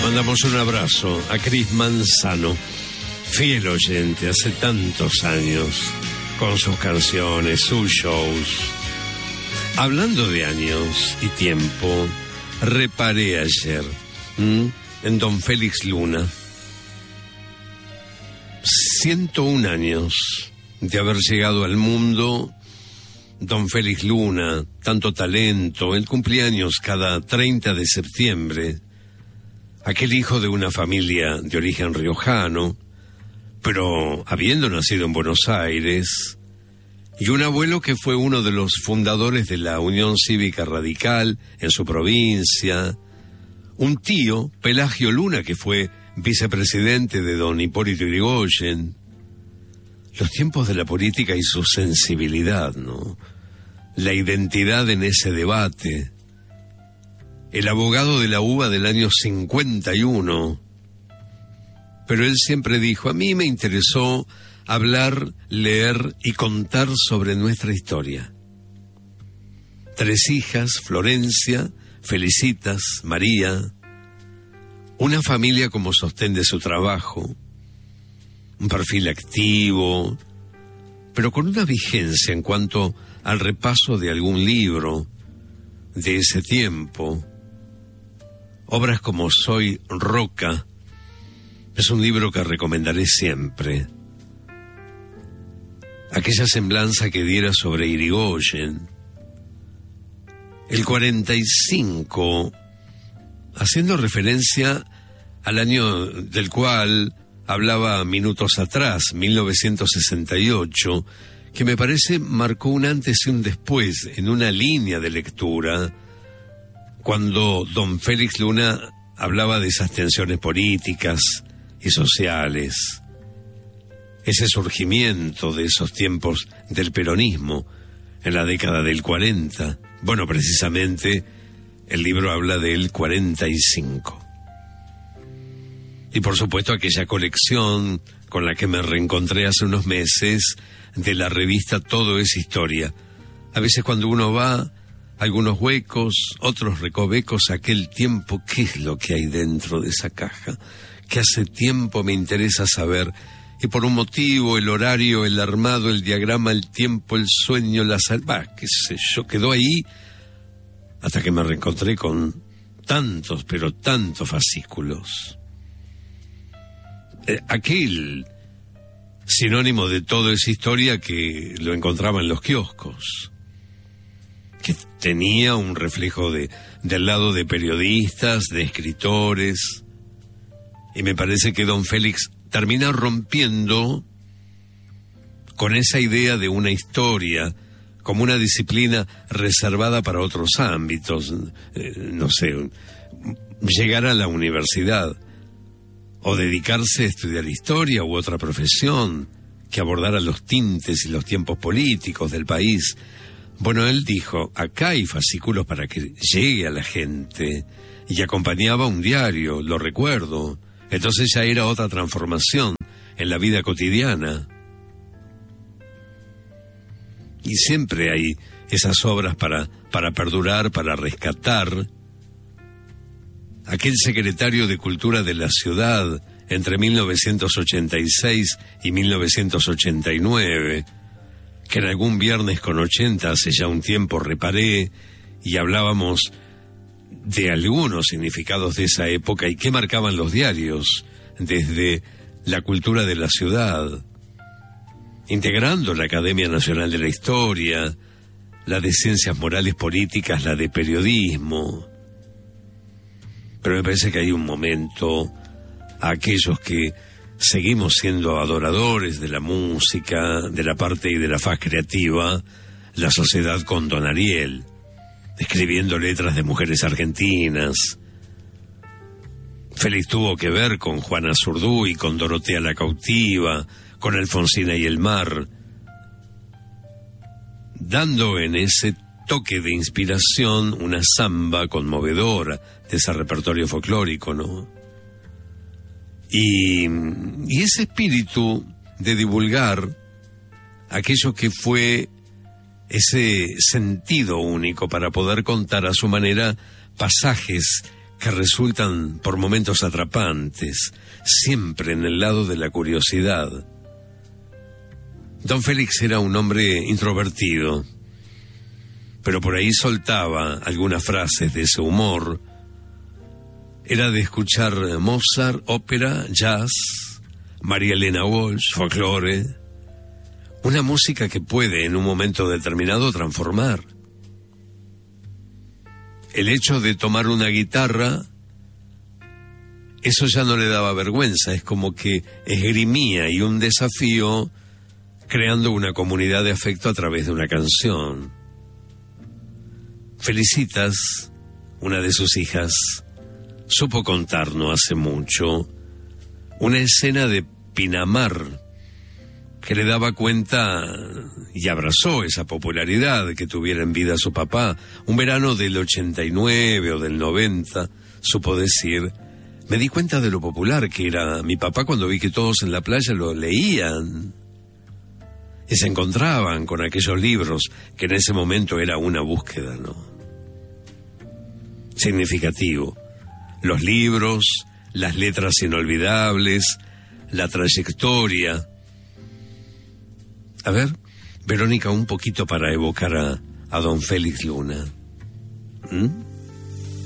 mandamos un abrazo a Cris Manzano, fiel oyente hace tantos años, con sus canciones, sus shows. Hablando de años y tiempo, reparé ayer en Don Félix Luna. 101 años de haber llegado al mundo Don Félix Luna, tanto talento. Él cumplía años cada 30 de septiembre. Aquel hijo de una familia de origen riojano, pero habiendo nacido en Buenos Aires, y un abuelo que fue uno de los fundadores de la Unión Cívica Radical en su provincia, un tío, Pelagio Luna, que fue vicepresidente de don Hipólito Yrigoyen. Los tiempos de la política y su sensibilidad, ¿no? La identidad en ese debate. El abogado de la UBA del año 51. Pero él siempre dijo, a mí me interesó hablar, leer y contar sobre nuestra historia. 3 hijas, Florencia, Felicitas, María. Una familia como sostén de su trabajo. Un perfil activo, pero con una vigencia en cuanto al repaso de algún libro de ese tiempo. Obras como Soy Roca es un libro que recomendaré siempre. Aquella semblanza que diera sobre Irigoyen. El 45, haciendo referencia al año del cual hablaba minutos atrás, 1968, que me parece marcó un antes y un después en una línea de lectura, cuando don Félix Luna hablaba de esas tensiones políticas y sociales, ese surgimiento de esos tiempos del peronismo en la década del 40. Bueno, precisamente el libro habla del 45. Y por supuesto aquella colección con la que me reencontré hace unos meses de la revista Todo es Historia. A veces cuando uno va, algunos huecos, otros recovecos, aquel tiempo, ¿qué es lo que hay dentro de esa caja? Que hace tiempo me interesa saber. Y por un motivo, el horario, el armado, el diagrama, el tiempo, el sueño, la salva, qué sé yo, quedó ahí hasta que me reencontré con tantos, pero tantos fascículos. Aquel sinónimo de Todo es Historia que lo encontraba en los kioscos, que tenía un reflejo del lado de periodistas, de escritores, y me parece que don Félix termina rompiendo con esa idea de una historia como una disciplina reservada para otros ámbitos, no sé, llegar a la universidad o dedicarse a estudiar historia u otra profesión que abordara los tintes y los tiempos políticos del país. Bueno, él dijo, acá hay fascículos para que llegue a la gente, y acompañaba un diario, lo recuerdo. Entonces ya era otra transformación en la vida cotidiana. Y siempre hay esas obras para perdurar, para rescatar. Aquel secretario de Cultura de la ciudad entre 1986 y 1989, que en algún viernes con 80 hace ya un tiempo reparé y hablábamos de algunos significados de esa época y qué marcaban los diarios desde la cultura de la ciudad, integrando la Academia Nacional de la Historia, la de Ciencias Morales Políticas, la de Periodismo. Pero me parece que hay un momento a aquellos que seguimos siendo adoradores de la música, de la parte y de la faz creativa, la sociedad con don Ariel, escribiendo letras de mujeres argentinas. Félix tuvo que ver con Juana Zurduy, con Dorotea la Cautiva, con Alfonsina y el Mar, dando en ese toque de inspiración una samba conmovedora de ese repertorio folclórico, ¿no? Y ese espíritu de divulgar aquello que fue ese sentido único para poder contar a su manera pasajes que resultan por momentos atrapantes, siempre en el lado de la curiosidad. Don Félix era un hombre introvertido, pero por ahí soltaba algunas frases de ese humor. Era de escuchar Mozart, ópera, jazz, María Elena Walsh, folclore, una música que puede en un momento determinado transformar. El hecho de tomar una guitarra, eso ya no le daba vergüenza, es como que esgrimía y un desafío creando una comunidad de afecto a través de una canción. Felicitas, una de sus hijas, supo contar no hace mucho una escena de Pinamar que le daba cuenta y abrazó esa popularidad que tuviera en vida su papá. Un verano del 89 o del 90, supo decir, me di cuenta de lo popular que era mi papá cuando vi que todos en la playa lo leían y se encontraban con aquellos libros que en ese momento era una búsqueda, ¿no? Significativo. Los libros, las letras inolvidables, la trayectoria. A ver, Verónica, un poquito para evocar a don Félix Luna. ¿Mm?